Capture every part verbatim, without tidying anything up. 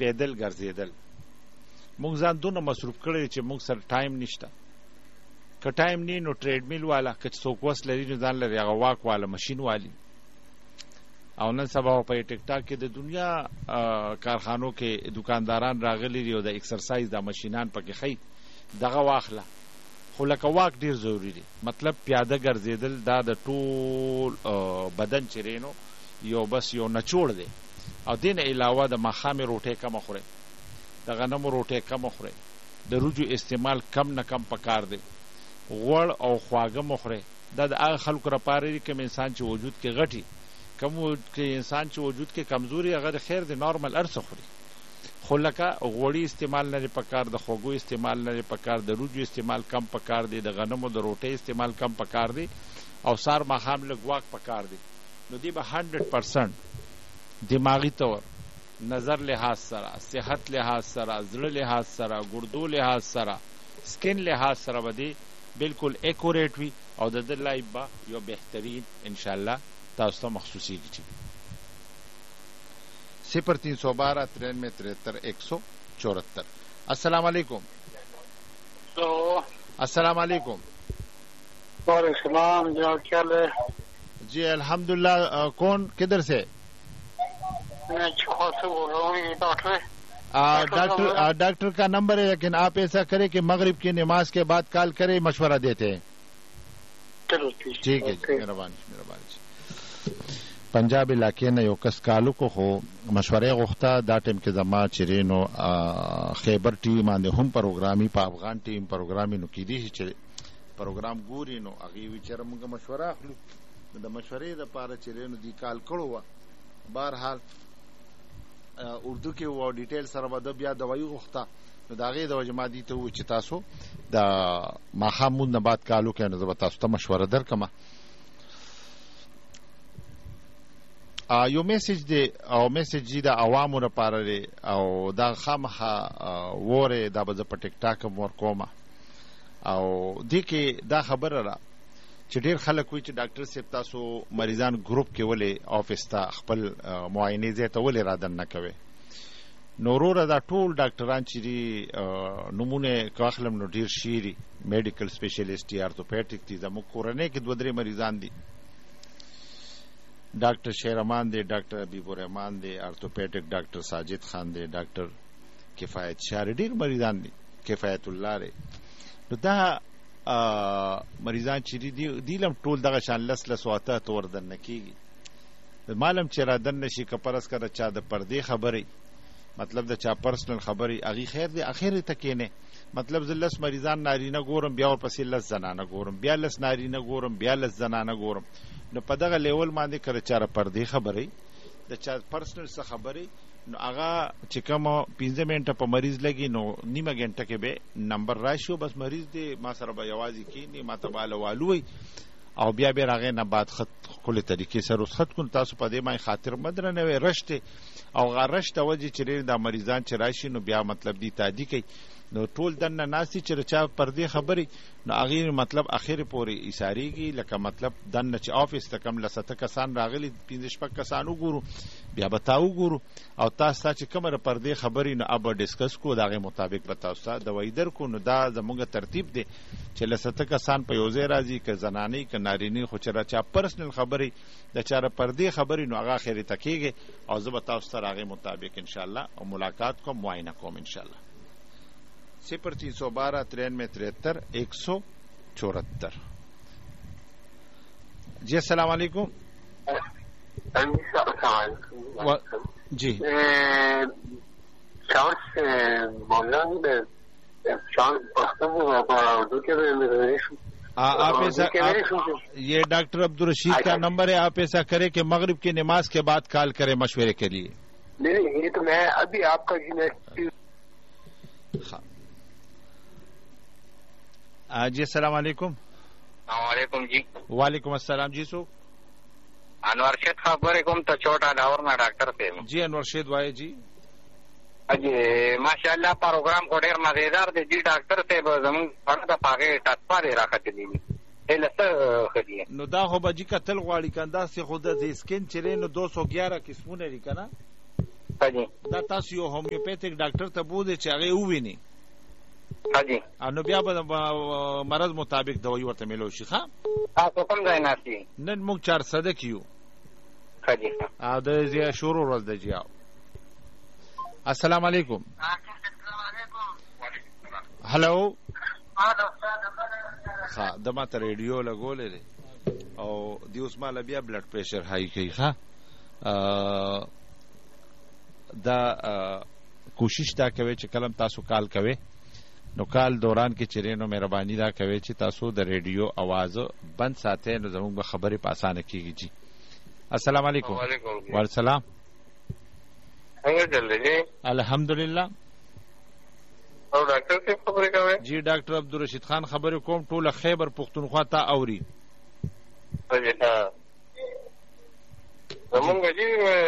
پیدل ګرځېدل. موږ ځان دونه مصروف کړی چې موږ سره ټایم نشته. که ټایم نه نو ټریډ میل والا، که څوک وس لري نو ځان لري هغه واک والا ماشین والی. او نن سبا په ټیک ټاک کې د دنیا کارخانو کې دکانداران راغلي دي او د ایکسرسایز د ماشینان پکې خی دغه واخله. خو لکه واک ډیر ضروری دی. مطلب پیاده ګرځېدل دا د ټول بدن چرینو یو بس یو نچوړ دی. او دین علاوه د ماښامې روټۍ کم خورئ، د غنمو روټۍ کم خورئ، د روجو استعمال کم نه کم پکار دی. غوړ او خواږه مخورئ. دا د هغه خلکو لپاره دی کوم انسان چې وجود کې غټي، کوم انسان چې وجود کې کمزوري، هغه خیر دی نارمل ارڅ خوري. خو لکه غوړي استعمال نه پکار، د خوږو استعمال نه پکار، د روجو استعمال کم پکار دی، د غنمو د روټۍ استعمال کم پکار دی، او سار ماښام لږ واک پکار دی. نو دی به هنډرډ پرسنټ دماغي طور، نظر لحاظ سره، صحت لحاظ سره، زړه لحاظ سره، ګردو لحاظ سره، سکن لحاظ سره به دی بالکل ایکوریټ وي او د ده لایف به یو بهترین انشاءالله تاسو ته مخصوصیږي. صفر تین سو بارہ ترانوے ترہتر ایک سو چورہتر. السلام علیکم. السلام علیکم. وعلیکم السلام. جناب کیا حال ہے؟ جی الحمدللہ. کون کدھر سے؟ میں چوکھا سے بول رہا ہوں. ڈاکٹر ڈاکٹر ڈاکٹر کا نمبر ہے، لیکن آپ ایسا کریں کہ مغرب کی نماز کے بعد کال کریں، مشورہ دیتے ہیں. ٹھیک ہے جی، مہربانی مہربانی. پنجاب علاقې نه یو کس کالو کو خو مشورې غوښته. دا ټیم کې زما چیرې نو خیبر ټي وي باندې هم پروګرامي، په افغان ټیم پروګرامي نو کېدی شي چې پروګرام ګوري. نو هغې وي چېرې موږ مشوره اخلو. د مشورې دپاره چیرې نو دوی کال کړو وه. بهرحال اردو کې و، ډیټیل سره به ده بیا دوایي غوښته. نو د هغې د وجې ما دې ته وویل چې تاسو د ماښام مونځ نه بعد کال وکړئ، نو زه به تاسو ته مشوره درکړم. یو میسج دی او میسج دی د عوامو لپاره دی، او دا خامخا وره دا به زه په ټیک ټاک هم ورکوم. او دې کې دا خبره ده چې ډېر خلک وایي چې ډاکټر صاحب تاسو مریضان ګروپ کې ولې آفس ته خپل معاینې ځای ته ولې رادننه کوئ؟ نو وروره دا ټول ډاکټران چې دي نومونه که اخلم نو ډېر ښې دي. میډیکل سپیشلیسټ دي، ارتوپیډیک دي. زموږ کورنۍ کې دوه درې مریضان دي. ډاکټر شیرمان دی، ډاکټر حبیب الرحمان دی، ارتوپیډیک ډاکټر ساجد خان دی، ډاکټر کفایت شاه، ډېر مریضان دي، کفایت الله دی. نو دا مریضان چې دي دی لم ټول دغه شان لس لس او اته اته وردننه کېږي. مالم چې رادننه شي که فرض کړه چا د پردې خبرې، مطلب د چا پرسنل خبرې، هغې خیر دی اخر ته کېنې. مطلب زه لس مریضان نارینه ګورم، بیا ورپسې لس زنانه ګورم، بیا لس نارینه ګورم، بیا لس زنانه ګورم. نو په دغه لیول باندې که د چا پردې خبرې، د چا پرسنل څه خبرې، نو هغه چې کومه پنځه منټه په مریض لګي نو نیمه ګنټه کې به نمبر راشي. بس مریض دی ما سره به یوازې کښېني، ما ته به هلوالو وایي، او بیا بیا هغې نه بعد خط ښکلې طریقې سره اوس خط کړو. تاسو په دې باندې خاطر مه درنوئ. رش دی او هغه رش د وجې چې ډېر دا مریضان چې راشي نو بیا مطلب دي تعدي کوي. نو ټول دننه ناست دي چې د چا پردې خبرې، نو هغې مطلب اخر پورې ایسارېږي. لکه مطلب دننه چې آفس ته کم لس اته کسان راغلي، پنځه شپږ کسان وګورو، بیا به تا وګورو، او تاسو ته چې کومه د پردې خبرې نو اب به ډسکس کړو، د هغې مطابق به تاسو ته دوایي درکړو. نو دا زموږ ترتیب دی چې لس اته کسان په یو ځای راځي، که زنانې که نارینې، خو چې د چا پرسنل خبرې، د چا د پردې خبرې، نو هغه اخرې ته کېږي، او زه به تاسو سره هغې مطابق انشاءالله او ملاقات کوم، معاینه کوم انشاءالله. صفر تین سو بارہ ترانوے ترہتر ایک سو چورہتر. جی السلام علیکم. جی آپ ایسا یہ ڈاکٹر عبدالرشید کا نمبر ہے، آپ ایسا کریں کہ مغرب کی نماز کے بعد کال کریں مشورے کے لیے. نہیں یہ تو میں ابھی آپ کا جی السلام علیکم. السلام علیکم. جی وعلیکم السلام. جی سو انور شید خبرې کوم ته چوټا ډاور نه ډاکټر صاحب. جی انور شید وایي. جی اجي ماشاءالله پروګرام کو ډیر مزیدار دی. جی ډاکټر صاحب زموږ په د پاګه ټاپا دی راکټلی هلته خدي. نو دا خو به جی کتل غواړي کنده سي خود د سکین چرې نو دو سو ګیارہ قسمونه لري کنه. حاجی دا تاسو یو هومیوپیتیک ډاکټر ته بوزئ چې هغه وویني حاجی نو بیا به مرض مطابق دوايي ورته میلو شي. ښه تاسو کوم ځای ناست یې؟ نن موږ چار صدق یو حاجی او د زیا شروع ورځ د جیاو. السلام علیکم. هلو ها د ما ته ریډیو لګولې دی او دی اوس مال بیا بلډ پریشر هاي کوي. ښه دا کوشش دا کوي چې کلم تاسو کال کوي نو کال دوران کې چیرې نو مهرباني دا کوي چې تاسو د ریډیو आवाज بند ساتئ نو زموږ به خبرې په اسانه کیږي. جی السلام علیکم. وعلیکم السلام. څنګه چل دی؟ الحمدلله. او ډاکټر څه خبرې کوي؟ جی ډاکټر عبدالرشید خان خبرې کوم، ټوله خیبر پښتونخوا ته اوري. ها زمونږ جی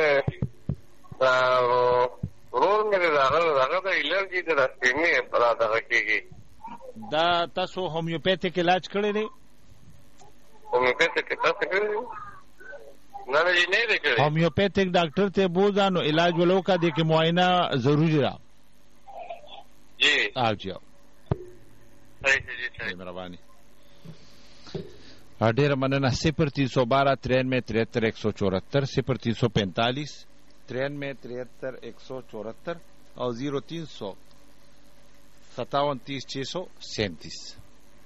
ورور مې دغه دغه د الرجي د سپینې په دغه کېږي. دا تاسو هومیوپیتیک علاج کړی دی؟ هومیوپیتیک تاسو کړی دی؟ نه نه نه دی کړی. هومیوپیتیک ډاکټر ته بوزا نو علاج ولو کا دي کې معاینه ضروری را. جی آ جاؤ. صحیح جی صحیح مهرباني. ډېر مننه. صفر تین سو بارہ ترانوے تریہتر ایک سو چوہتر صفر تین سو پینتالیس ترانوے تریہتر ایک سو چوہتر اور زیرو تین سو ستاون تیس چھ سو سینتیس.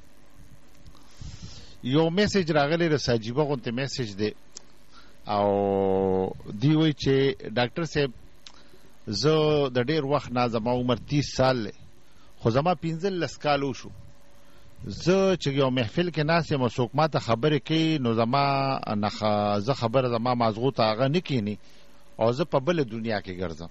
یو میسج راغلی د ساجيبه غونته میسج دی او دی وی چې ډاکټر صاحب زه د ډېر وخت نه زما عمر تیس سال خو زما پنځه لس کال وشو. زه چې یو محفل کې ناست یم څوک ما ته خبرې کوي نو زما نه زه خبره زما مازغو ته هغه نه کینی او زه په بله دنیا کې ګرځم.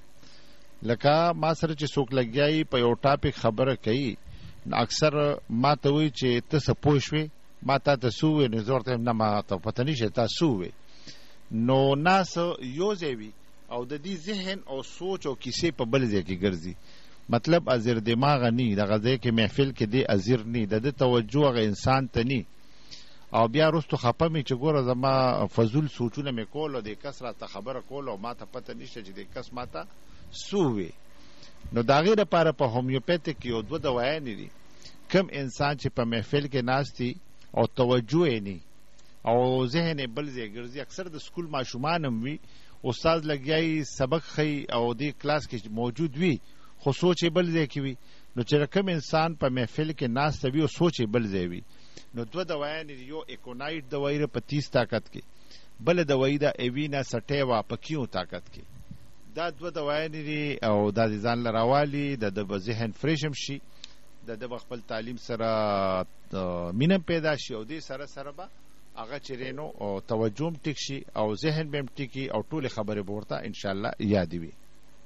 لکه ما سره چې څوک لګیایي په یو ټاپک خبره کوي نو اکثر ما ته وایي چې ته څه پوه شوې، ما تا ته څه ووایې نو زه ورته نه ما ته پته نشته تا څه ووایې. نو ناس یو ځای وي او د دې ذهن او سوچ او کیسې په بل ځای کې ګرځي. مطلب ازر دماغ نی دغه ځای کې محفل کې دی ازر نی د توجه هغه انسان ته نی او بیا وروسته خپه مې چې ګوره زما فضول سوچونه مې کول او د کس راته خبره کول او ما ته پته نشته چې د کس ما ته څه ووایي. نو د هغې دپاره په هومیوپیتیک کې یو دوه دوایانې دي. کم انسان چې په محفل کې ناست دي او توجه یې نی او ذهن یې بل ځای ګرځي، اکثر د سکول ماشومان هم وي استاد لګیایي سبق ښیي او دې کلاس کې موجود وي خو سوچ یې بل ځای کې وي. نو چې کوم انسان په محفل کې ناست وي او سوچ یې بل ځای وي نو دوه دوایانې دي. یو ایکونایټ دوایي ده په تیس طاقت کې، بله دوایي ده ایوینا سټیوا په کیو طاقت کې. دا دوه دوایانې دي او دا د ځان له راوالي د د ذهن فریش هم شي، د د خپل تعلیم سره مینه پیدا شي او دې سره سره به هغه چیرې نو او توجه هم ټیک شي او ذهن به هم ټیکي او ټولې خبرې به ورته انشاءالله یادې وي.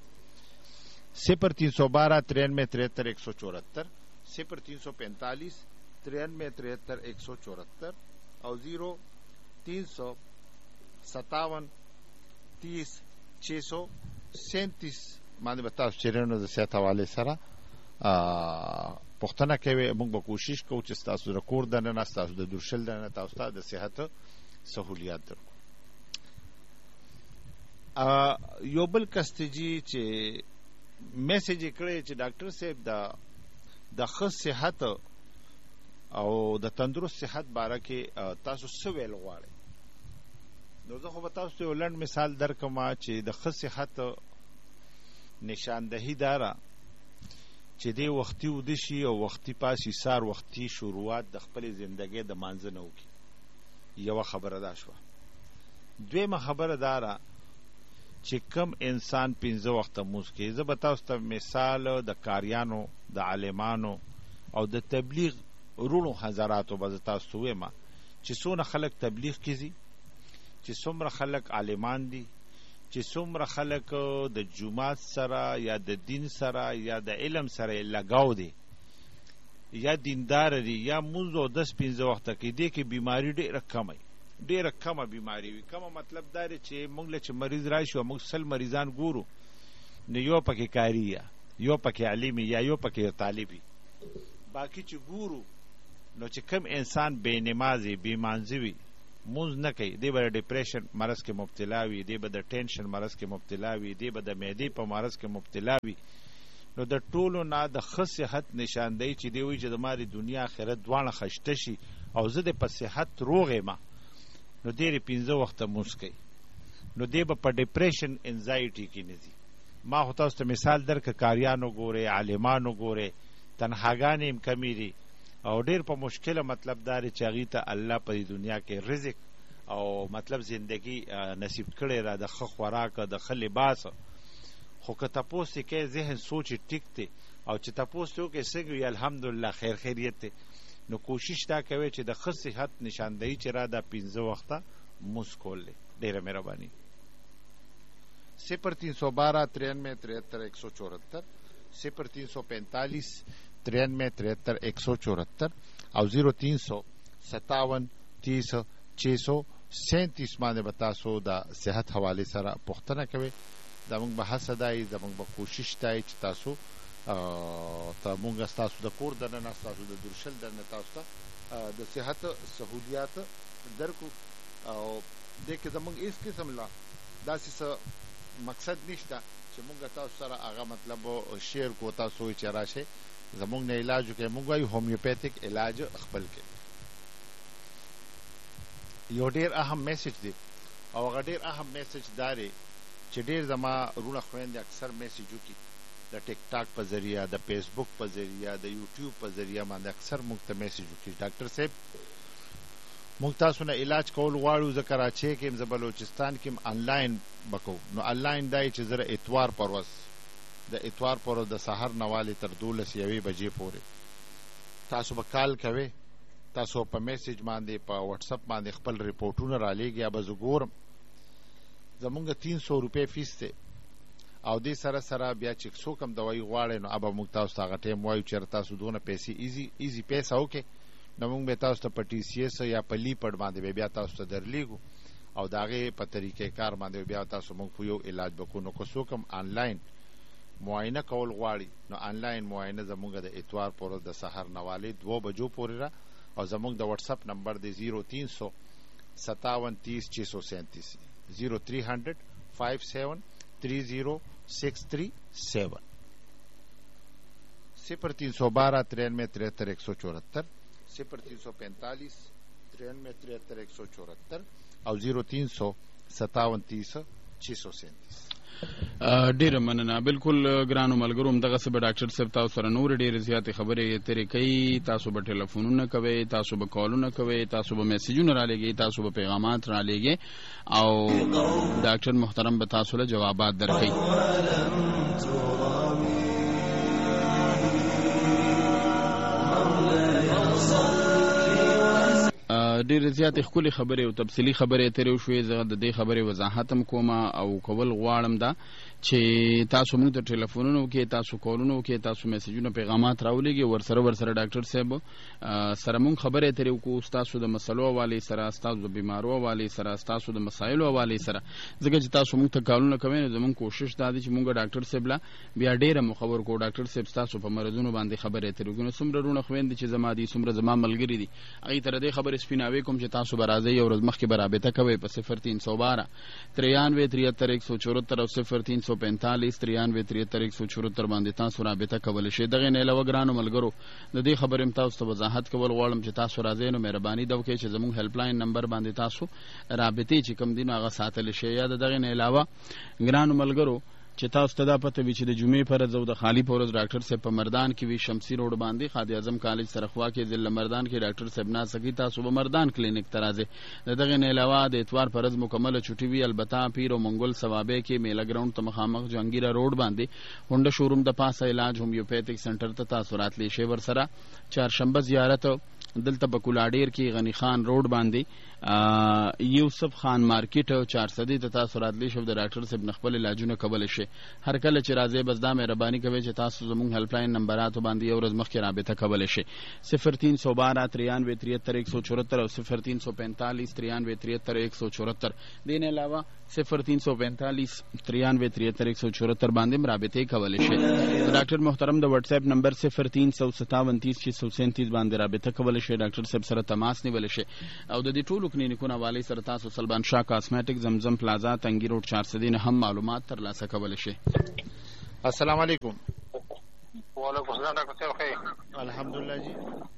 صفر تین سو بارہ ترانوے تریہتر ایک سو چوہتر صفر تین سو پینتالیس ترانوے تریہتر ایک سو چوہتر اور زیرو تین سو ستاون تیس چھ سو سینتیس باندې به تاسو چیرې نو د صحت حوالې سره پوښتنه کوي. موږ به کوشش کوو چې ستاسو د کور دننه ستاسو د درشل دننه تاسو ته د صحت سهولیات درکړو. یو بل کس ته جي چې میسج یې کړی چې ډاکټر صاحب د د ښه صحت او د تندرست صحت باره کې تاسو څه ویل غواړئ. نو زه خو به تاسو ته یو لنډ مثال درکړم چې د ښه صحت نشاندهي دا ده چې دی وختي وده شي او وختي پاسي سار وختي شروعات د خپلې زندګۍ د مانځه نه وکړي. یوه خبره دا شوه. دویمه خبره دا ده چې کم انسان پنځه وخته مونځ کوي. زه به تاسو ته مثال د کاریانو د عالمانو او د تبلیغ رونو حضراتو به زه تاسو ته ویم چې څونه خلک تبلیغ کې ځي، چې څومره خلک عالمان دي، چې څومره خلک د جماعت سره یا د دین سره یا د علم سره لګاو دي یا دیندار دي یا مونځ او دس پنځه وخته کې دي کې بیماری ډېره کمه ډېره کمه بیماری وي. کمه مطلب دا دی چې موږ له چې مریض راشي او موږ سل مریضان ګورو نو یو پکې کاري یا یو پکې علمي یا یو پکې طالبي، باقي چې ګورو نو چې کم انسان بې نمازي بې مانځي وي مونږ نه کوي، دی به د ډپریشن مرض کې مبتلا وي، دی به د ټینشن مرض کې مبتلا وي، دی به د معدې په مرض کې مبتلا وي. نو د ټولو نه د ښه صحت نشاندهی چې دی وایي چې د ما د دنیا آخرت دواړه خشته شي او زه د په صحت روغ یم، نو دی یې پنځه وخته مونځ کوي. نو دی به په ډپریشن انزایټي کې نه ځي. ما خو تاسو ته مثال درکړه، کاریانو ګورئ، عالمانو ګورئ، تنهاګانې هم کمې دي او ډېر په مشکله مطلب دا دی چې هغوی ته الله په دې دنیا کې رزق او مطلب زندگی نصیب کړی را، د ښه خوراک، د ښه لباس. خو که تپوس یې کوې ذهن سوچ یې ټیک دی او چې تپوس یې وکړې څنګه وي الحمدلله خیر خیریت دی، نو کوشش دا کوئ چې د ښه صحت نشاندهی چې را دا پنځه وخته مونځ کول دی. ډېره مهرباني. صفر تین سو بارہ ترانوے ترہتر ایک سو چورہتر صفر تین سو پینتالیس ترانوے ترہتر ایک سو چورہتر او زیرو تین سو ستاون تیس چھ سو سینتیس باندې به تاسو د صحت حوالې سره پوښتنه کوئ. زموږ به هڅه دی، زموږ به کوشش دی چې تاسو ته مونږ ستاسو د کور دننه، ستاسو د درشل دننه تاسو ته د صحت سهولیات درکو. او دې کې زموږ هېڅ قسم لا داسې څه مقصد نشته چې مونږ تاسو سره هغه مطلب شیر کو، تاسو وایئ چې راشئ زموږ نه علاج وکړئ. مونږ وایو هومیوپیتھک علاج خپل کړئ. یو ډېر اهم میسج دی او هغه ډېر اهم میسج دا دی چې ډېر زما وروڼه خویندې اکثر میسج وکړي د ټیک ټاک په ذریعه، د فیسبوک په ذریعه، د یوټیوب په ذریعه باندې اکثر موږ ته میسج وکړي، ډاکټر صاحب موږ تاسو نه علاج کول غواړو، زه کراچۍ کې یم، زه بلوچستان کې یم، آنلاین به کوو. نو آنلاین دا چې زه اتوار پر ورځ د اتوار پر ورځ د سهار نه والې تر دولس یوې بجې پورې تاسو به کال کوئ، تاسو په میسج باندې په واتساپ باندې خپل ریپورټونه رالیږئ، یا به زه ګورم. زمونږ تین سو روپۍ فیس دی او دې سره سره بیا چې څوک هم دوايي غواړئ نو ابه موږ تاسو ته هغه ټایم وایو چې تاسو دونه پیسې ایزي ایزي پیسه وکړئ، نو موږ به تاسو ته په ټي سی ایس یا په لیپډ باندې بیا تاسو ته درلیږو او د هغې په طریقې کار باندې بیا تاسو موږ خو یو علاج به کوو. نو که څوک هم آنلاین معاینه کول غواړي نو آنلاین معاینه زمونږ د اتوار پر ورځ د سهار نه والې دوه بجو پورې را، او زمونږ د واټساپ نمبر دی زیرو تین سو ستاون تیس چھ سو سینتیس زیرو تھری ہنڈریڈ فائیو سیون تھری زیرو سکس تھری سیون صفر تین سو بارہ ترانوے ترہتر ایک سو چورہتر صفر تین سو پینتالیس ترانوے ترہتر ایک سو چورہتر او زیرو تین سو ستاون تیس چھ سو سینتیس. ډیره مننه. بالکل ګرانو ملګرو، همدغسې به ډاکټر صاحب تاسو سره نورې ډېرې زیاتې خبرې تېرې کوي. تاسو به ټلیفونونه کوئ، تاسو به کالونه کوئ، تاسو به میسیجونه رالیږئ، تاسو به پیغامات رالیږئ او ډاکټر محترم به تاسو له جوابات درکوي. ډېرې زیاتې ښکلې خبرې او تفصیلي خبرې تېرې وشوې. زه د دې خبرې وضاحت هم کوم او کول غواړم دا چې تاسو موږ ته ټلیفونونه وکړئ، تاسو کالونه وکړئ، تاسو میسیجونه پیغامات راولېږئ، ورسره ورسره ډاکټر صاحب سره موږ خبرې ترې وکړو، ستاسو د مسلو حوالې سره، ستاسو د بیمارو حوالې سره، ستاسو د مسایلو حوالې سره. ځکه چې تاسو موږ ته کالونه کوئ نو زموږ کوشش دا دی چې موږ ډاکټر صاحب له بیا ډېره مخبر کړو. ډاکټر صاحب ستاسو په مرضونو باندې خبرې ترې وکړو. نو څومره وروڼه خویندې چې زما دي، څومره زما ملګري دي، هغوی ته د دې خبرې سپیناوی کوم چې تاسو به راځئ یو ورځ مخکې به رابطه کوئ په صفر تین سو بارہ ترانوے ترہتر ایک سو چورہتر او صفر تین سو پینتالیس ترانوے ترہتر ایک سو چورہتر باندې تاسو رابطه کولی شئ. دغې نه علاوه ګرانو ملګرو د دې خبرې هم تاسو ته وضاحت کول غواړم چې تاسو راځئ نو مهرباني دا وکړئ چې زموږ هیلپ لاین نمبر باندې تاسو رابطې چې کوم دي نو هغه ساتلی شئ. یا د دغې نه علاوه ګرانو ملګرو چې تاسو ته دا پته وي چې د جمعې په ورځ او د خالي په ورځ ډاکټر صاحب په مردان کې وي، شمسي روډ باندې خادم اعظم کالج سره خوا کې ضلع مردان کې ډاکټر صاحب ناسته کوي، تاسو به مردان کلینیک ته راځئ. د دغې نه علاوه د اتوار په ورځ مکمله چوټي وي، البته پیر او منګل ثوابې کې میله ګراونډ ته مخامخ جهانګیره روډ باندې هونډه شوروم د پاسه علاج هومیوپیتھک سنټر ته تاسو راتلی شئ. ورسره چهارشنبه زیارت دلته په کولاډیر کې غنی خان روډ باندې یوسف خان مارکیټ چارصدي ته تاسو راتلی شئ. د ډاکټر صاحب نه خپل علاجونه کولی شئ. هر کله چې راځئ بس دا مهرباني کوئ چې تاسو زموږ هیلپ لاین نمبراتو باندې یو ورځ مخکې رابطه کولی شئ. صفر تین سو بارہ ترانوے ترہتر ایک سو چورہتر او صفر تین سو پینتالیس ترانوے ترہتر ایک سو چورہتر. دې نه علاوه صفر تین سو پینتالیس ترانوے ترہتر ایک سو چورہتر باندې هم رابطې کولی شئ. ډاکټر محترم د واټس اپ نمبر صفر تین سو ستاون تیس چھ سو سینتیس باندې رابطه کولی شئ. ډاکټر صاحب سره تماس نیولی شئ او د دې ټولو ټولو کلینیکونو حوالې سره تاسو سلبان شاه کاسمیټک زمزم پلازا تنګي روډ چارسدي نه هم معلومات ترلاسه کولی شئ. السلام علیکم. وعلیکم السلام ډاکټر صاحب خیر. الحمدلله جی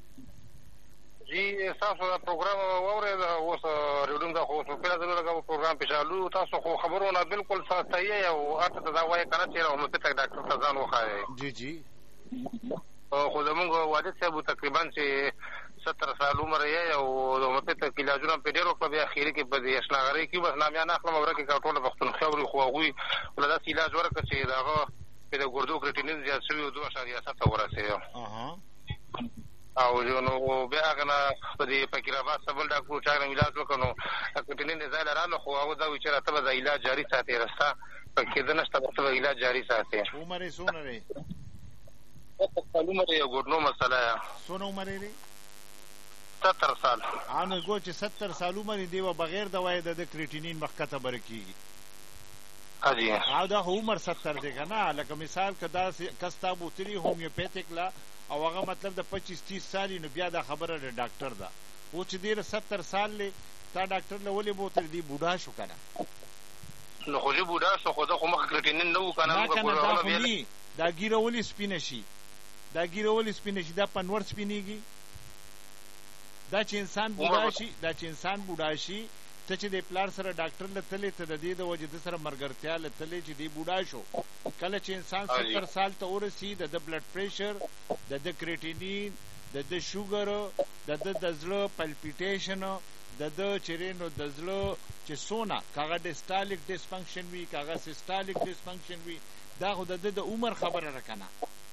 جی تاسو دا پروګرام واورید اوس ریډینګ دا خو په لږه لږه پروګرام په چالو تاسو خو خبرونه بالکل صحیح او اته دا وایي کنه چې نو ته ډاکټر ته ځان وخایي. جی جی خو زمونږ والد صاحب تقریبا چې ستر سال عمر یې او د مته ته علاجونه په ډیرو په بیا اخیری کې په اشناغری کې بس نامیان اخلم ورکه کاټوله وختونه خوري خو غوي ولدا علاج ورکه چې داغه په د ګردو کریټینین زیات شوی او دوه اشاریه سات ورسېږي. اها او نو بیا غنا په دې فقیرآباد سبل ډاکټر چا نه علاج وکړو کریټینین زایل رااله خو هغه دا وچره ته به علاج جاری ساتي راستا په کې د نشته په علاج جاری ساتي. عمر یې څونه لري؟ عمر یې ګورنو مسله څونه عمر یې؟ ستر سال. انو ګو چې ستر سال عمر دی و بغیر دوايي د کریټینین مخکته برکیږي. اجي او دا عمر ستر دی کنه لکه مثال کدا کستا بوتلی هومیوپیتیک لا او هغه مطلب د پچیس تیس سال نو بیا دا خبره د ډاکټر ده او چې ډیر ستر سال له تا ډاکټر له ولې بوتل دی بوډا شو کنه نو خو دې بوډا شو خو دا خو مخ کریټینین نو کنه نو ګورغه بیا دا ګیره ولې سپینه شي دا ګیره ولې سپینه شي دا پنور سپینیږي دا چې انسان بوډا شي دا چې انسان بوډا شي ته چې د پلار سره ډاکټر له تلې ته د دې د وجه د سره مرګرتیا له تلې چې دی بوډا شو کله چې انسان ستر سال ته ورسي د بلډ پریشر د د کریټینین د د شوګر د د د زړه پلپیټیشن د د چرینو د زړه چې سونا کاغه ډیسټالیک ډیسفنکشن وی کاغه سیسټالیک ډیسفنکشن وی دا خو د د عمر خبره راکنه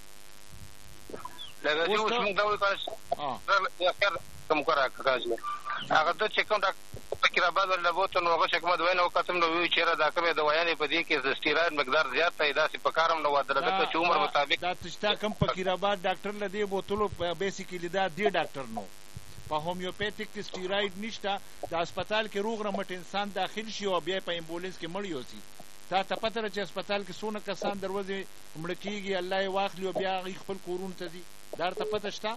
لکه چې اوس موږ دا وایو چې کوم کار کوي هغه د چې کوم فقیرآباد ولا بوته نو هغه شکمه دوی نو قسم نو وی چیرې دا کومه دوايانې په دې کې د سټیراید مقدار زیات دی دا چې په کارم نو واده د عمر مطابق دا تشتا کم فقیرآباد ډاکټر لدی بوتلو بیسیکلی دا دی ډاکټر نو په هومیوپیتیک کې سټیراید نشته د هسپتال کې روغ رمټ انسان داخل شي او بیا په امبولانس کې مړ یوسي تا ته پته را چې هسپتال کې څونه کسان دروازې مړ کیږي الله یې واخلي او بیا خپل کورون ته ځي دا ته پته شته.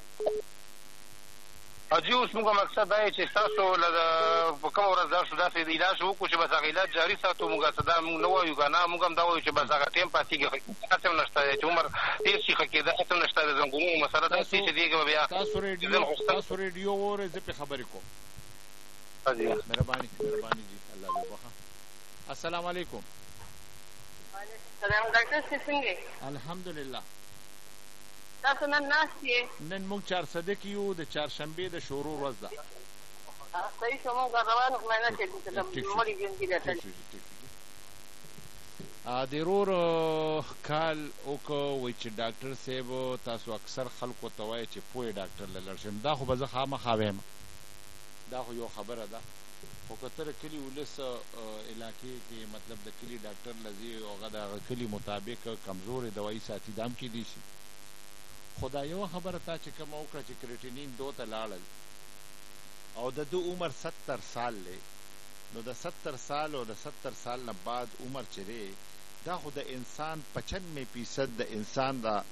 اجي اوس موږ مقصد دا چې تاسو له په کوم ورځ تاسو داسې د علاج وکړو چې بس هغه علاج جاری ساتو موږ صدا موږ نه وایو کنه موږ هم دا وایو چې بس هغه ټیم پاتې کیږي تاسو نشته چې عمر هیڅ شي کېده تاسو نشته د زنګونو مسله دا چې دیګه بیا تاسو ریډیو تاسو ریډیو وره زه په خبرې کوم. اجي مهرباني مهرباني جی الله دې وکړه. السلام علیکم. وعلیکم السلام ډاکټر څنګه؟ الحمدلله. تاسو نن ناست یې؟ نن موږ چارسده کې یو د چهارشنبې د شروع ورځ ده. صحیح شو موږ روان خو نه چې د مړي ژوندي راځي. ا د رور کال او کو وای چې ډاکټر صاحب تاسو اکثر خلکو ته وای چې پوهه ډاکټر لرشم دا خو به زه خامخا وایم دا خو یو خبره ده خو کتر کلی ولس علاقې کې مطلب د کلی ډاکټر لذي او غدا کلی مطابق کمزور دوايي ساتي دام کې دي شي خدای یو خبره تا چې کوم وکړه چې کریټینین دوه لاړل او د دو عمر ستر سال له نو د ستر سال او د ستر سال نه بعد عمر چره دا خو د انسان پچانوے فیصد د انسان دا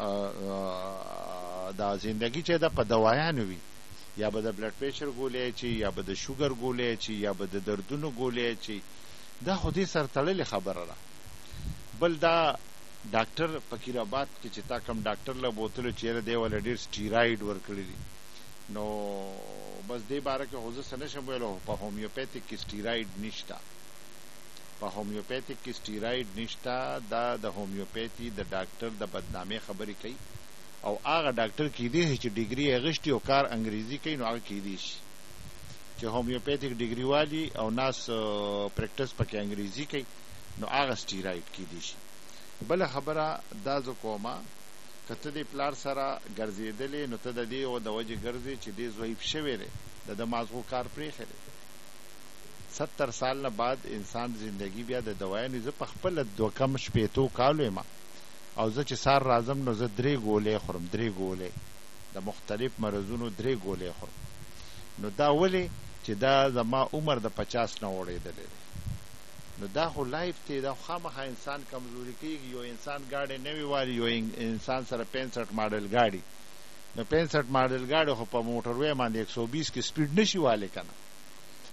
دا زندگی چې دا په دوايانو وي یا به د بلډ پریشر ګولې چی یا به د شوګر ګولې چی یا به د دردونو ګولې چی دا خو دې سره تړلې خبره ده. بل دا ډاکټر فقیرآباد کې چې تا کم ډاکټر له بوتلو چیرې دی ول ډیر سټیراید ورکړي نو بس دې باره کې حوزه سره شم ویلو په هومیوپیتیک کې سټیراید نشتا په هومیوپیتیک کې سټیراید نشتا دا د هومیوپیتي د ډاکټر د بدنامي خبرې کوي او هغه ډاکټر کې دی چې ډیګري اغشتي او کار انګریزي کوي نو هغه کې دی شي چې هومیوپیتیک ډیګري والی او ناس پریکټس پکې انګریزي کوي نو هغه سټیراید کې دی شي. بل خبره دا ز کومه کته دی پلار سره ګرځیدلې نو ته د دې او د وجه ګرځي چې دې ضعیف شوی دی د مازغو کار پرې خره ستر سال نه بعد انسان زندگی بیا د دوايانو ز په خپل د کم شپېتو کالو ما او زه چې سار راځم نو زه درې ګولې خورم درې ګولې د مختلف مرزونو درې ګولې خورم نو دا ولی چې دا زما عمر د پچاس نه وړېدل نو دا خو لایف ته دا خامخا انسان کمزوري کیږي یو انسان گاډي نوی والی یو انسان سره پنځه ماډل گاډي نو پنځه ماډل گاډي خو په موټر وې باندې ایک سو بیس کې سپیډ نشي والے کنه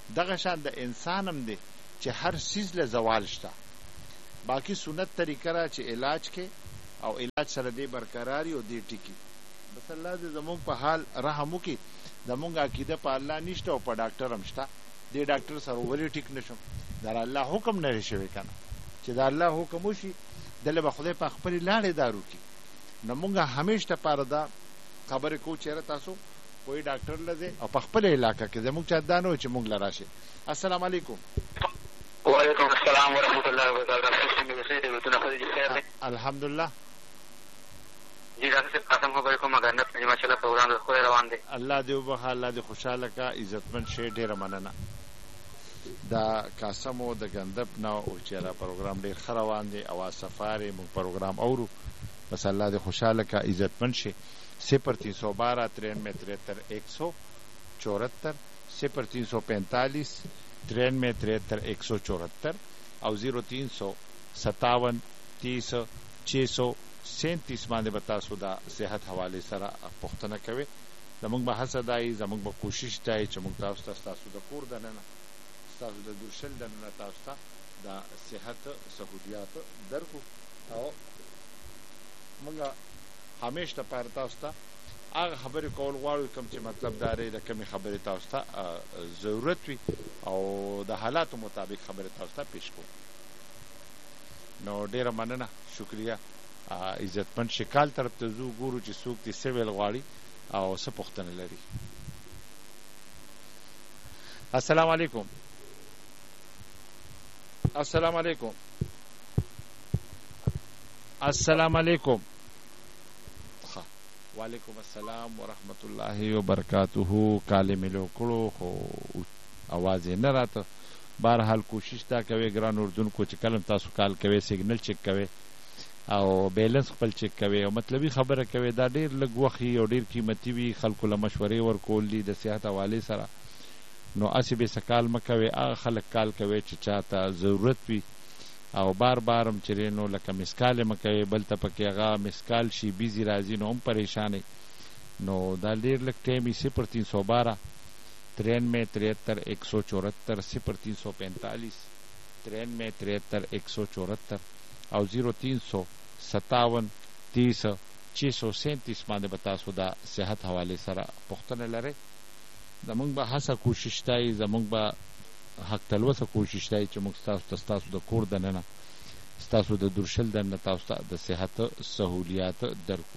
دغه شان د انسان هم دی چې هر سیز له زوال شته باقی سنت طریقه را چې علاج کې او علاج سره دی برقراری او دی ټکی بس الله دې زموږ په حال رحم وکړي زموږ عقیده په الله نشته او په ډاکټر هم شته دی ډاکټر سره ولې ټیک نشم دا الله حکم نه شوی کنه چې دا الله حکم وشي دله به خدای په خپل لاړې دارو کې نو موږ همیشه لپاره دا خبره کو چیرې تاسو کوئی ډاکټر لده او په خپل علاقې کې زموږ چا دانو چې موږ لراشه السلام علیکم وعلیکم السلام ورحمۃ اللہ وبرکاتہ الحمدلله جی ډاکټر صاحب قسم خبرې کوم غنډه په ماشاءالله پروګرام خو روان دی الله دې وبخ الله دې خوشاله کا عزتمن شي ډیره مننه دا قسمو د غندب نه او چیرې پروګرام ډیر خروان دی او سفارې مو پروګرام اورو بس الله دې خوشاله کا عزتمن شي صفر تین سو بارہ ترانوے ترہتر ایک سو چورہتر صفر تین سو پینتالیس ترانوے ترہتر ایک سو چورہتر او زیرو تین سو ستاون تیس چھ سو سینتیس باندې بتا سو دا صحت حواله سره پښتنه کوي زموږ به حسد آئی زموږ به کوشش دی چې موږ تاسو ته تاسو د کور دننه تاسو د درشل دننه تاسو ته د صحت سہولیات درکو او موږ همیشه ته پر تاسو ته هغه خبرې کول غواړو کوم چې مطلب داري د کومې خبرې تاسو ته ضرورت وي او د حالاتو مطابق خبرې تاسو ته پیښ کوو نو ډیره مننه شکریا عزتمن شکال طرف ته زو ګورو چې څوک دې سویل غواړي او څه پوښتنه لري السلام علیکم السلام علیکم السلام علیکم وعلیکم السلام ورحمت الله وبرکاته کاله ملو کړو خو आवाज نه راته بهرحال کوشش تا کوي ګران اردن کو چې کلم تاسو کال کوي سیګنل چک کوي او بیلنس خپل چک کوي او مطلبي خبره کوي دا ډیر لږ وخت او ډیر قیمتي وي خلکو له مشورې ورکول دي د صحت حواله سره نو اسی به سکال مکوي هغه خلک کال کوي چې چاته ضرورت وي او بار بارم چرینو لکه مسکال مکوي بل ته پکې هغه مسکال شي بیزی راځي نو هم پریشانې نو دا ډیر لږ ټیمي صفر تین سو بارہ ترانوے ترہتر ایک سو چورہتر صفر تین سو پینتالیس ترانوے ترہتر ایک سو چورہتر او زیرو تین سو ستاون تیس چھ سو سینتیس باندې بتا سو دا صحت حواله سره پښتنه لره زمونږ به هڅه کوشش دی زمونږ به حق تلوسه کوشش دی چې موږ تاسو تاسو د کور دننه تاسو د درشل دننه تاسو د صحت سہولیات درکو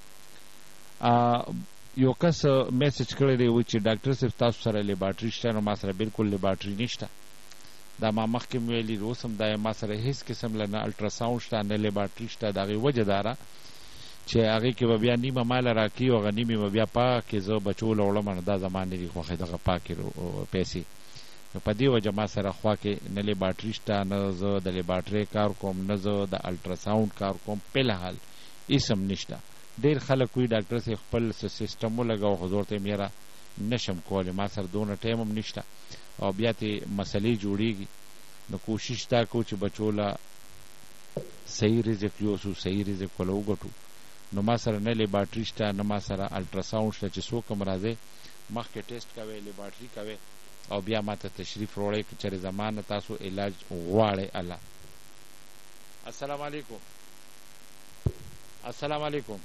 یو کس میسج کړی دی چې ډاکټر صاحب تاسو سره لیبارټری شته نو ما سره بالکل لیبارټری نشته دا ما مخکې ویلي روسم دا ما سره هیڅ قسم له نه الټراساوند شته نه لیبارټری شته د هغې وجه داره چې هغې کې به بیا نیمه ماله راکړي او هغه نیمې به بیا پاکې زه بچو له وړم نو دا زما نه دي خوښې دغه پاکې پیسې نو په دې وجه ما سره خوا کې نه لیبارټري شته نه زه د لیبارټرۍ کار کوم نه زه د الټراساوند کار کوم فلحال اسم نشته ډېر خلک وي ډاکټر صاحب خپل سیسټم ولګوه خو زور ته یې میره نشم کولی ما سره دونه ټایم هم نشته او بیا ترې مسلې جوړېږي نو کوشش دا کوو چې بچو له صحیح رزق یوسو صحیح رزق وله وګټو نو ما سره نه لیبارټري شته نه ما سره الټراساوند شته چې څوک هم راځئ مخکې ټیسټ کوئ لیبارټري کوئ او بیا ما ته تشریف وروړئ که چېرې زما نه تاسو علاج غواړئ الله السلام علیکم السلام علیکم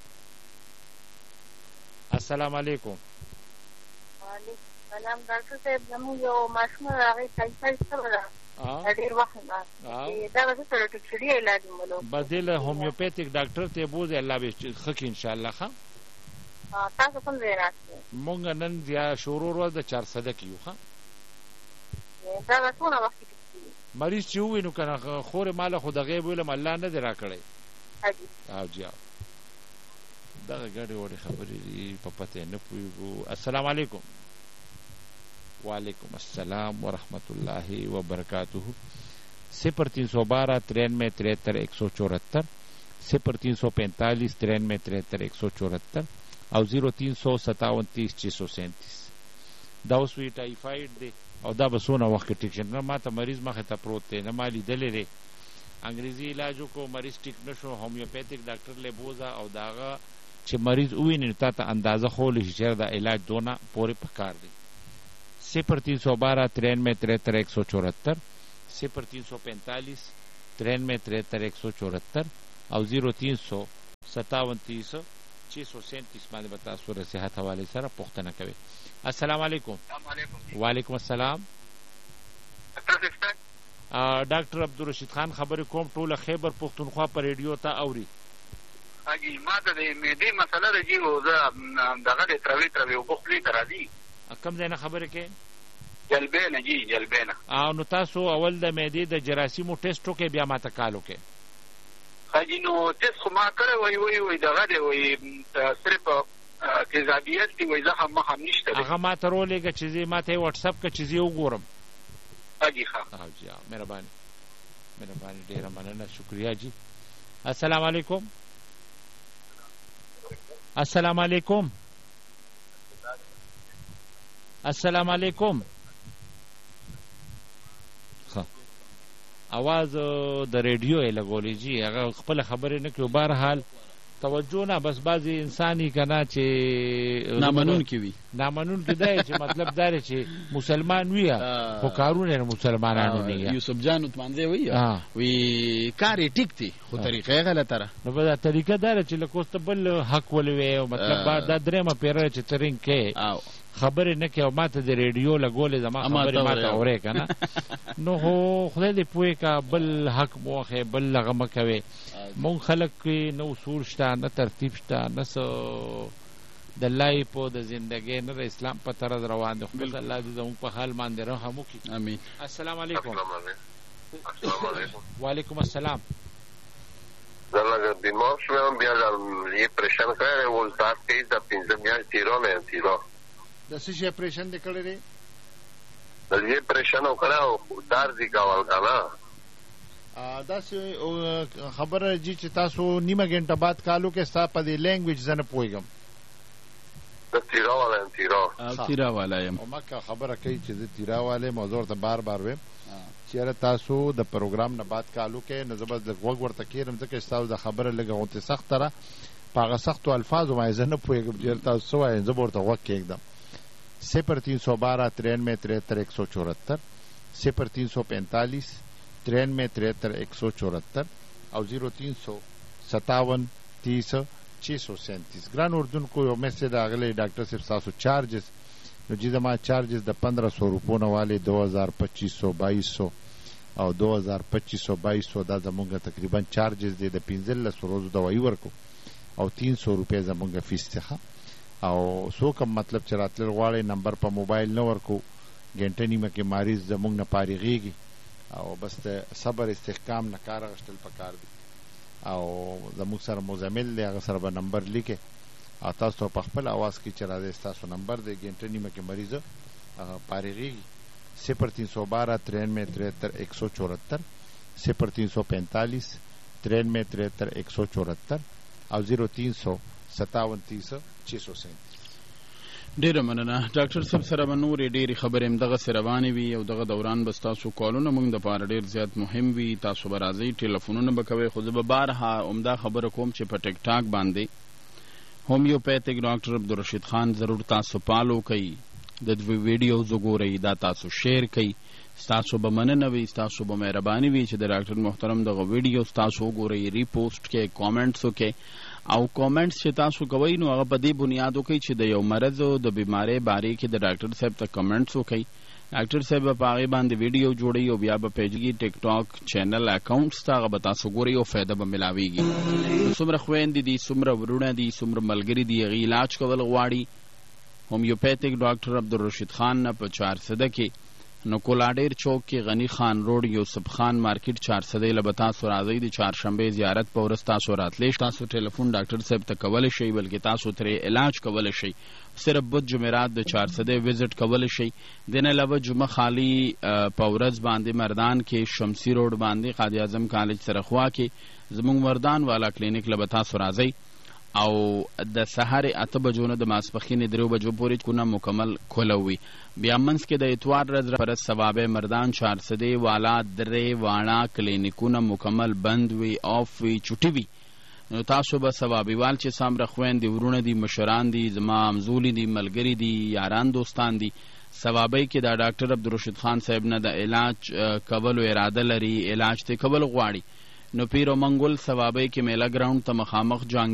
السلام علیکم وعلیکم السلام ډاکټر صاحب زموږ یو ماشوم راغی ټایفایډ سره ده ډېر وخت نه دا به سره ټکسري علاج مولو بس دې له هومیوپیتیک ډاکټر ته بوځئ الله به ښه کړي انشاءالله ښه تاسو کوم ځای راځئ مونږ نن بیا شروع ورځ د چارسده کې یو ښه دا به څونه وخت مریض چې ووینو که نه خورې ماله خو د غیب ویلم الله نه دی را کړی او جی دغه ګډې وړې خبرې دي په پته یې نه پوهېږو السلام علیکم وعلیکم السلام ورحمت الله وبرکاتہ صفر تین سو بارہ ترانوے ترہتر ایک سو چورہتر صفر تین سو پینتالیس ترانوے ترہتر ایک سو چورہتر او زیرو تین سو ستاون تیس چھ سو سینتیس دا اوس وی ټایفایډ دی او دا به څونه وخت کې ټیک شي نه ما ته مریض مخې ته پروت دی نه ما لیدلی دی انګریزي علاج وکړو مریض ټیک نه شو هومیوپیتیک ډاکټر لی بوځه او د هغه چې مریض وویني نو تا ته اندازه خولی شي چې د علاج دونه پورې پکار دی صفر تین سو بارہ ترانوے ترہتر ایک سو چورہتر صفر تین سو پینتالیس ترانوے ترہتر ایک سو چورہتر او زیرو تین سو ستاون تیس چھ سو سینتیس باندې به تاسو د صحت حوالې سره پوښتنه کوئ. السلام علیکم. وعلیکم السلام. ډاکټر عبدالرشید خان خبرې کوم، ټوله خیبر پښتونخوا په ریډیو ته اوري. حاجي ما ته د معدې مسله ده جي، او زه دغه د تروي تروي اوبه خولې ته راځي. کوم ځای نه خبرې کوې؟ جلبې نه جي، جلبې نه. نو تاسو اول د معدې د جراثیمو ټیسټ وکړئ، بیا ما ته کال وکړئ. حاجي نو ټیسټ خو ما کړی وایي وایي وایي دغه دی وایي صرف تیزابیت دی، وایي زخم مخم نشته دی. هغه ما ته راولېږه چې زه ما ته یې وټساپ کړه چې زه یې وګورم. حاجي ښه جی مهرباني مهرباني ډېره مننه، شکریه جی. السلام علیکم. السلام علیکم. السلام علیکم. आवाज د ریډیو یې لګولی جي، هغه خپله خبرې نه کوي. بهرحال توجه نه، بس بعضې انساني که نه چې نامنونکي وي، نامنونکي دی چې مطلب دا دی چې مسلمان وي خو کارونه یې مسلمانانو نه وي. یوسف جان عثمانزی وایي وی کار یې ټیک دی خو طریقه یې غلطه ده. نو دا طریقه دا ده چې لکه اوس ته بل حق ولوې او مطلب دا درېیمه پیره چې ته رینګ کوې خبرې نه کوې او ما ته د ریډیو لګولې زما خبرې ما ته اورې که نه. نو خو خدای دې پوهې که بل حق مو واخې، بل هغه مه کوې. مونږ خلک کې نه اصول شته، نه ترتیب شته، نه څه د الله په د زندګۍ، نه د اسلام په طرز روان دی. خو بس الله دې زموږ په حال باندې رحم وکړي. امین. السلام علیکم. السلام علیکم. وعلیکم السلام. زه لږ بیمار شوم، بیا یې پریشان کړی و، ولتاړ کوي د پنځه میاشتې تېرا نه یم تېرا. د څه شي اپریشن دې کړی دی؟ د دې پریشان وکړی او درد یې کول که نه. داسې خبره جي چې تاسو نیمه ګنټه بعد کالو کې ستا په دې لینګویج زه نه پوهېږم. زه تیرا والا یم. تیرا تیرا والا یم. او مکه خبره کوي چې زه تیرا والا یم او زه ورته بار بار ویم چې یاره تاسو د پروګرام نه بعد کالو کې نو زه به لږ غوږ ورته کېږم، ځکه چې تاسو د خبره لږه غوندې سخته ده، په هغه سختو الفاظو باندې زه نه پوهېږم چې تاسو څه وایئ، زه به ورته غوږ کېږدم. صفر تین سو بارہ ترانوے ترہتر ایک سو چورہتر صفر تین سو پینتالیس ترانوے ترہتر ایک سو چورہتر او زیرو تین سو ستاون تیس چھ سو سینتیس. ګران اردوونکو یو میسج راغلی ډاکټر صاحب ستاسو چارجز، نو جی زما چارجز د پندرہ سو روپو نه والے دو ہزار پچیس سو بائیس سو او دو ہزار پچیس سو بائیس سو دا زمونږ تقریبا چارجز دی. د پنځلسو ورځو دوايي ورکو او تین سو روپۍ زمونږ فیس څخه. او څوک هم مطلب چې راتلل غواړئ نمبر په موبایل نه ورکو، ګنټه نیمه کې مریض زمونږ نه فارغېږي او بس د صبر استحکام نه کار اخیستل پکار دي. او زموږ سره مزمل دی، هغه سره به نمبر لیکې او تاسو په خپل اواز کې چې راځئ ستاسو نمبر دی، ګنټه نیمه کې مریض فارغېږي. صفر تین سو بارہ ترانوے ترہتر ایک سو چورہتر صفر تین سو پینتالیس ترانوے ترہتر ایک سو چورہتر او زیرو تین سو ستاون تیس چھ سو سینتیس. ډیره مننه ډاکټر صاحب، سره به نورې ډېرې خبرې هم دغسې روانې وي او دغه دوران به ستاسو کالونه موږ دپاره ډېر زیات مهم وي. تاسو به راځئ، ټلیفونونه به کوئ، خو زه به بارها عمده خبره کوم چې په ټیک ټاک باندې هومیوپیتھک ډاکټر عبدالرشید خان ضرور تاسو فالو کوئ، د دوی ویډیوز وګورئ، دا تاسو شیر کوئ. ستاسو به مننه وي، ستاسو به مهرباني وي چې د ډاکټر محترم دغه ویډیو ستاسو وګورئ، ریپوسټ کې، کامنټس وکړئ. او کامنټس چې تاسو کوئ نو هغه په دې بنیاد وکړئ چې د یو مرض او د بیمارۍ بارے کې د ډاکټر صاحب ته کامنټس وکړئ. ډاکټر صاحب به په هغې باندې ویډیو جوړوي او بیا به پیجږي ټیک ټاک چینل اکاؤنټس ته، هغه به تاسو ګورئ او فایده به ملاویږي. څومره خویندې دي، څومره ورونه دي، څومره ملګري دي هغې علاج کول غواړي، هومیوپیتھک ډاکټر عبدالرشید خان نه په چارسده کې نو کولاډیر چوک کې غنی خان روډ یوسف خان مارکیټ چارسده له به تاسو راځئ. د چهارشنبې زیارت په ورځ تاسو راتلی شئ. تاسو ټلیفون ډاکټر صاحب ته کولی شئ، بلکې تاسو ترې علاج کولی شئ. صرف بد جمعرات د چارسده وزټ کولی شئ. د نه علاوه جمعه خالي په ورځ باندې مردان کې شمسي روډ باندې قائد اعظم کالج سره خوا کې زموږ مردان والا کلینیک له به تاسو راځئ. او د سهار اته بجو نه د ماسپښین درې بجو پورې کونه مکمل کھوله وي. بیا منځ کې د اتوار ورځ پر ثوابه مردان چارسدې والا درې واړه کلینیکونه مکمل بند وي، آف وي، چوټي وي. نو تاسو به ثوابیوال چې څومره خویندې ورونه دي، مشران دي، زما همزولي دي، ملګري دي، یاران دوستان دي، ثوابۍ کې دا ډاکټر عبدالرشید خان صاحب نه د علاج کولو اراده لري، علاج ته کول غواړي، نو پیر و منګل ثوابۍ کې میله ګراوند ته مخامخ جانګ